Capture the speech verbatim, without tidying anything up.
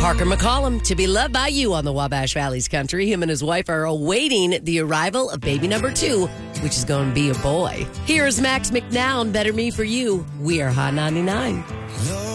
Parker McCollum, to be loved by you on the Wabash Valley's country. Him and his wife are awaiting the arrival of baby number two, which is going to be a boy. Here's Max McNown, Better Me For You. We are Hot ninety-nine.